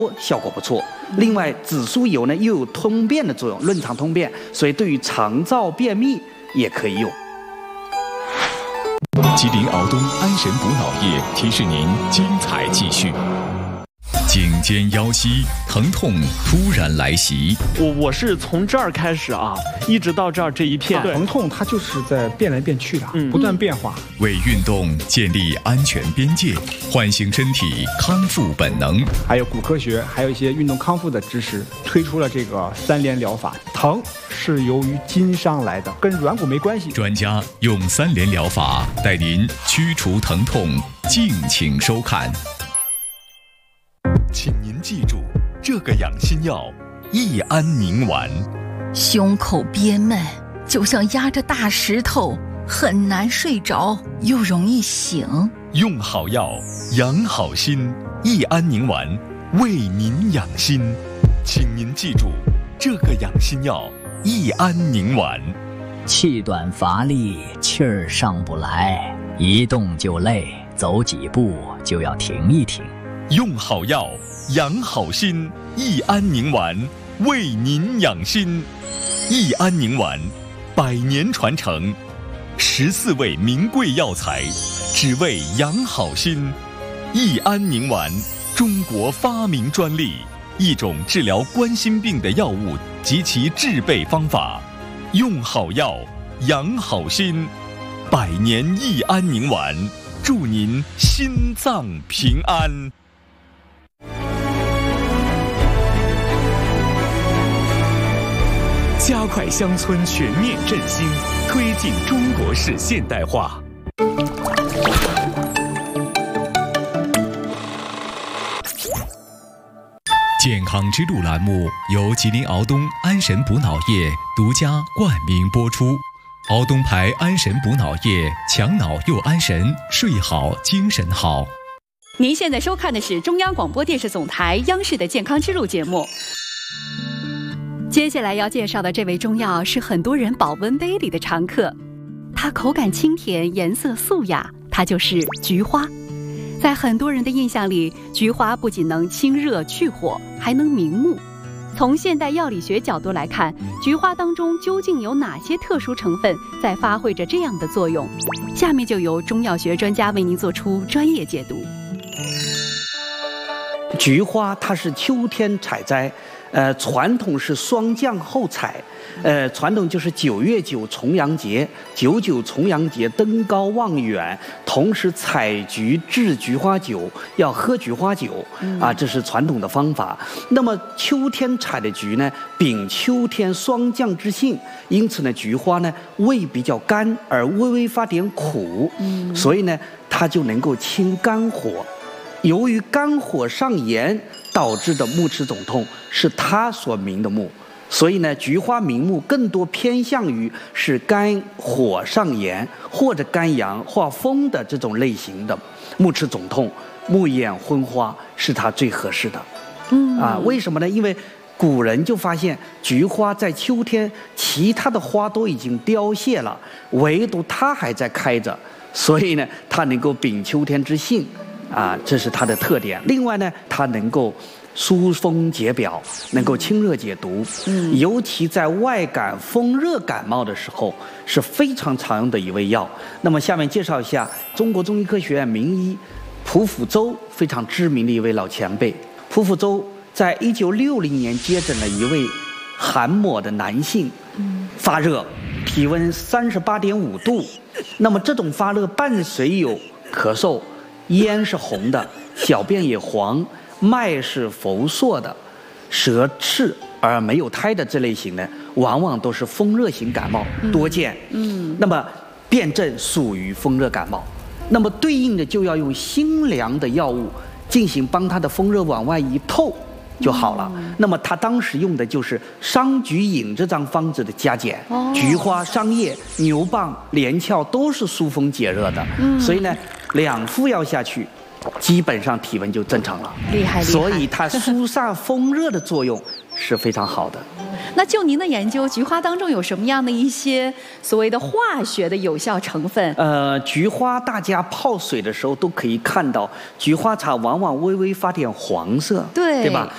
效果不错。另外，紫苏油呢又有通便的作用，润肠通便，所以对于肠燥便秘也可以用。 吉林敖东安神补脑液提示您精彩继续。颈肩腰膝疼痛突然来袭， 我是从这儿开始啊，一直到这儿这一片。 疼痛它就是在变来变去的，不断变化。 为运动建立安全边界，唤醒身体康复本能。 还有骨科学，还有一些运动康复的知识，推出了这个3联疗法。疼是由于筋伤来的，跟软骨没关系。 专家用3联疗法带您驱除疼痛，敬请收看。请您记住，这个养心药益安宁丸。 胸口憋闷，就像压着大石头，很难睡着，又容易醒。 用好药，养好心，益安宁丸为您养心。请您记住，这个养心药益安宁丸。 气短乏力，气儿上不来，一动就累，走几步就要停一停。 用好药，养好心，益安宁丸为您养心。益安宁丸100年传承，14味名贵药材，只为养好心。益安宁丸，中国发明专利，一种治疗冠心病的药物及其制备方法。用好药，养好心，100年益安宁丸，祝您心脏平安。加快乡村全面振兴，推进中国式现代化。健康之路栏目由吉林敖东安神补脑液独家冠名播出。敖东牌安神补脑液，强脑又安神，睡好精神好。 您现在收看的是中央广播电视总台央视的健康之路节目。接下来要介绍的这味中药是很多人保温杯里的常客，它口感清甜，颜色素雅，它就是菊花。在很多人的印象里，菊花不仅能清热去火，还能明目。从现代药理学角度来看，菊花当中究竟有哪些特殊成分在发挥着这样的作用？下面就由中药学专家为您做出专业解读。 菊花它是秋天采摘，传统是霜降后采，传统就是9月9重阳节，9重阳节登高望远，同时采菊制菊花酒，要喝菊花酒啊，这是传统的方法。那么秋天采的菊呢，秉秋天霜降之性，因此呢，菊花呢味比较干，而微微发点苦，所以呢，它就能够清肝火。由于肝火上炎导致的目赤肿痛是它所明的目，所以呢，菊花明目更多偏向于是肝火上炎或者肝阳化风的这种类型的目赤肿痛、目眼昏花是它最合适的。为什么呢？因为古人就发现菊花在秋天其他的花都已经凋谢了，唯独它还在开着，所以呢，它能够秉秋天之性。这是它的特点。另外呢，它能够疏风解表，能够清热解毒。尤其在外感风热感冒的时候，是非常常用的一味药。那么下面介绍一下中国中医科学院名医蒲辅周，非常知名的一位老前辈。蒲辅周在1960年接诊了一位韩某的男性，发热，体温38.5度。那么这种发热伴随有咳嗽。咽是红的，小便也黄，脉是浮硕的，舌赤而没有苔的这类型呢，往往都是风热型感冒多见。那么辨证属于风热感冒，那么对应的就要用辛凉的药物进行帮他的风热往外一透就好了。那么他当时用的就是桑菊饮这张方子的加减，菊花、桑叶、牛蒡、连翘都是疏风解热的，所以呢，2副药下去，基本上体温就正常了。 厉害！ 所以它疏散风热的作用是非常好的。 那就您的研究，菊花当中有什么样的一些所谓的化学的有效成分？ 菊花大家泡水的时候都可以看到，菊花茶往往微微发点黄色，对吧？